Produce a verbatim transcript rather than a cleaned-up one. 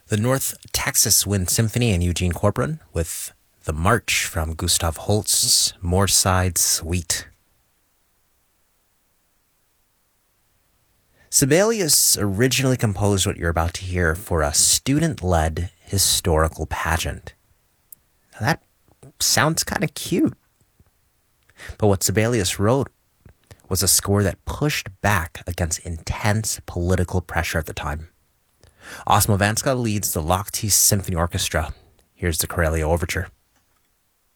The North Texas Wind Symphony and Eugene Corcoran with The March from Gustav Holst's Moorside Suite. Sibelius originally composed what you're about to hear for a student-led historical pageant. Now that sounds kind of cute. But what Sibelius wrote was a score that pushed back against intense political pressure at the time. Osmo Vanska leads the Lochte Symphony Orchestra. Here's the Corellia Overture.